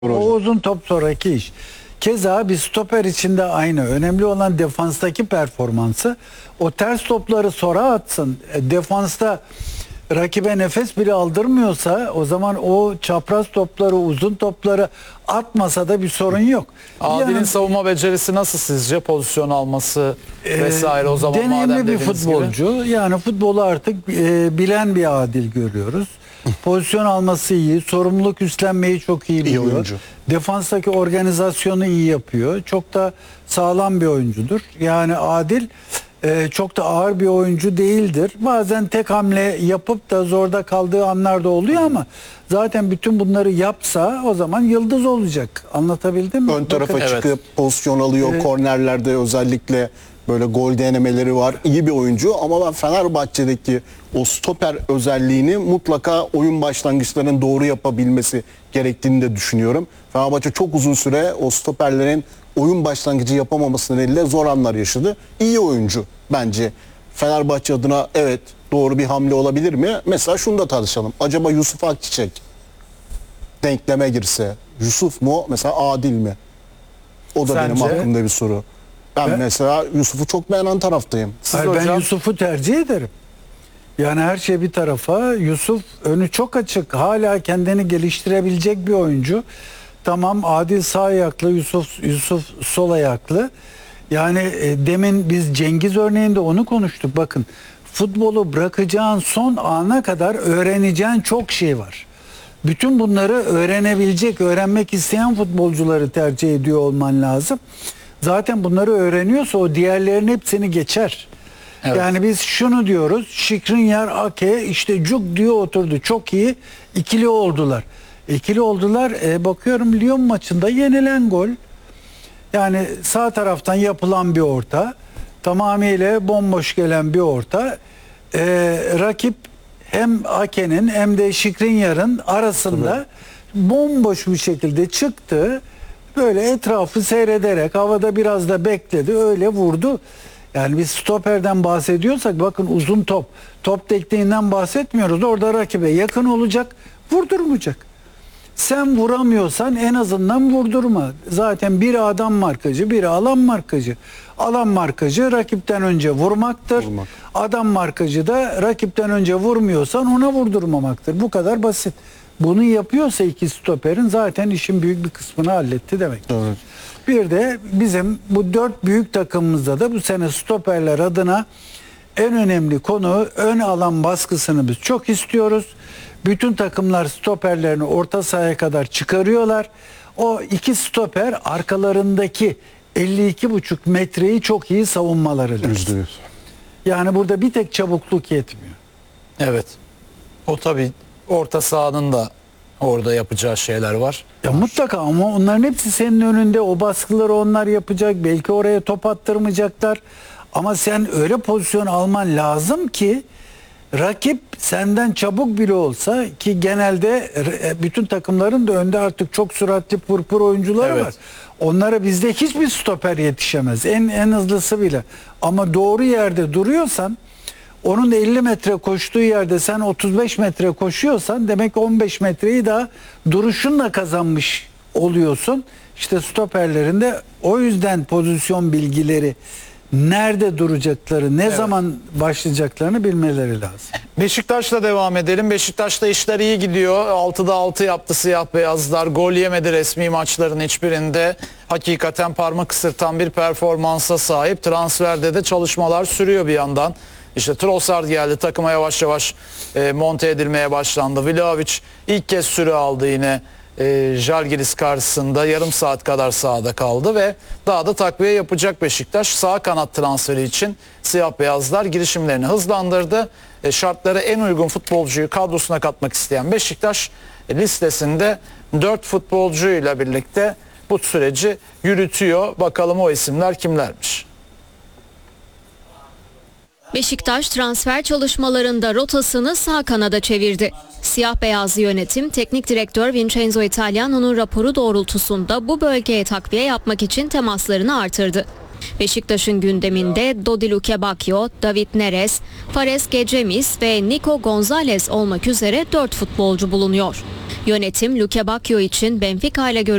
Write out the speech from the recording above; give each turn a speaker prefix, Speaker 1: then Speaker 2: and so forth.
Speaker 1: O uzun top sonraki iş. Keza bir stoper için de aynı. Önemli olan defanstaki performansı. O ters topları sonra atsın. Defansta rakibe nefes bile aldırmıyorsa o zaman o çapraz topları, uzun topları atmasa da bir sorun yok.
Speaker 2: Adil'in savunma becerisi nasıl sizce? Pozisyon alması vesaire o zaman
Speaker 1: deneyimli
Speaker 2: madem
Speaker 1: bir
Speaker 2: dediğiniz
Speaker 1: futbolcu.
Speaker 2: gibi.
Speaker 1: Yani futbolu artık bilen bir Adil görüyoruz. Pozisyon alması iyi, sorumluluk üstlenmeyi çok iyi biliyor.
Speaker 3: oyuncu.
Speaker 1: Defanstaki organizasyonu iyi yapıyor. Çok da sağlam bir oyuncudur. Yani Adil çok da ağır bir oyuncu değildir. Bazen tek hamle yapıp da zorda kaldığı anlar da oluyor ama zaten bütün bunları yapsa o zaman yıldız olacak. Anlatabildim mi?
Speaker 3: Ön tarafa
Speaker 1: Bakın,
Speaker 3: çıkıp pozisyon alıyor. Kornerlerde özellikle böyle gol denemeleri var. İyi bir oyuncu ama ben Fenerbahçe'deki o stoper özelliğini mutlaka oyun başlangıçlarının doğru yapabilmesi gerektiğini de düşünüyorum. Fenerbahçe çok uzun süre o stoperlerin oyun başlangıcı yapamaması nedeniyle zor anlar yaşadı. İyi oyuncu bence. Fenerbahçe adına evet doğru bir hamle olabilir mi? Mesela şunu da tartışalım. Acaba Yusuf Akçiçek denkleme girse Yusuf mu mesela Adil mi? O da benim
Speaker 2: Sence?
Speaker 3: aklımda bir soru. Ben mesela Yusuf'u çok beğenen taraftayım.
Speaker 2: Siz
Speaker 1: hayır, ben
Speaker 2: hocam?
Speaker 1: Yusuf'u tercih ederim. Yani her şey bir tarafa. Yusuf önü çok açık. Hala kendini geliştirebilecek bir oyuncu. Tamam, Adil sağ ayaklı, Yusuf sol ayaklı. Yani demin biz Cengiz örneğinde onu konuştuk. Bakın, futbolu bırakacağın son ana kadar öğreneceğin çok şey var. Bütün bunları öğrenebilecek, öğrenmek isteyen futbolcuları tercih ediyor olman lazım. Zaten bunları öğreniyorsa o diğerlerinin hepsini geçer.
Speaker 2: Evet.
Speaker 1: Yani biz şunu diyoruz. Şikrinyar, Ake işte cuk diyor oturdu. Çok iyi. İkili oldular. İkili oldular. Bakıyorum Lyon maçında yenilen gol. Yani sağ taraftan yapılan bir orta. Tamamıyla bomboş gelen bir orta. Rakip hem Ake'nin hem de Şikrinyar'ın arasında bomboş bir şekilde çıktı. Böyle etrafı seyrederek havada biraz da bekledi. Öyle vurdu. Yani biz stoperden bahsediyorsak bakın uzun top. Top tekniğinden bahsetmiyoruz. Orada rakibe yakın olacak, vurdurmayacak. Sen vuramıyorsan en azından vurdurma. Zaten biri adam markacı, biri alan markacı. Alan markacı rakipten önce vurmaktır. Adam markacı da rakipten önce vurmuyorsan ona vurdurmamaktır. Bu kadar basit. Bunu yapıyorsa iki stoperin zaten işin büyük bir kısmını halletti demek.
Speaker 3: Evet.
Speaker 1: Bir de bizim bu 4 büyük takımımızda da bu sene stoperler adına en önemli konu ön alan baskısını biz çok istiyoruz. Bütün takımlar stoperlerini orta sahaya kadar çıkarıyorlar. O iki stoper arkalarındaki 52,5 metreyi çok iyi savunmaları lazım.
Speaker 3: %100.
Speaker 1: Yani burada bir tek çabukluk yetmiyor.
Speaker 2: Evet. O tabii orta sahanın da orada yapacağı şeyler var.
Speaker 1: Ya mutlaka ama onların hepsi senin önünde. O baskıları onlar yapacak. Belki oraya top attırmayacaklar. Ama sen öyle pozisyon alman lazım ki rakip senden çabuk bile olsa, ki genelde bütün takımların da önde artık çok süratli pırpır oyuncuları
Speaker 2: Evet.
Speaker 1: var. Onlara bizde hiçbir stoper yetişemez. En hızlısı bile. Ama doğru yerde duruyorsan, onun 50 metre koştuğu yerde sen 35 metre koşuyorsan demek 15 metreyi daha duruşunla kazanmış oluyorsun. İşte stoperlerin de o yüzden pozisyon bilgileri, nerede duracakları, ne zaman başlayacaklarını bilmeleri lazım.
Speaker 2: Beşiktaş'la devam edelim. Beşiktaş'ta işler iyi gidiyor. 6'da 6 yaptı siyah beyazlar. Gol yemedi resmi maçların hiçbirinde. Hakikaten parmak ısırtan bir performansa sahip. Transferde de çalışmalar sürüyor bir yandan. İşte Trossard geldi, takıma yavaş yavaş monte edilmeye başlandı. Vlahovic ilk kez süre aldı yine. Žalgiris karşısında yarım saat kadar sahada kaldı ve daha da takviye yapacak Beşiktaş. Sağ kanat transferi için siyah beyazlar girişimlerini hızlandırdı. Şartlara en uygun futbolcuyu kadrosuna katmak isteyen Beşiktaş listesinde 4 futbolcuyla birlikte bu süreci yürütüyor. Bakalım o isimler kimlermiş?
Speaker 4: Beşiktaş transfer çalışmalarında rotasını sağ kanada çevirdi. Siyah beyazlı yönetim teknik direktör Vincenzo Italiano'nun raporu doğrultusunda bu bölgeye takviye yapmak için temaslarını artırdı. Beşiktaş'ın gündeminde Dodi Lukebakio, David Neres, Fares Gecemis ve Nico Gonzalez olmak üzere 4 futbolcu bulunuyor. Yönetim Lukebakio için Benfica ile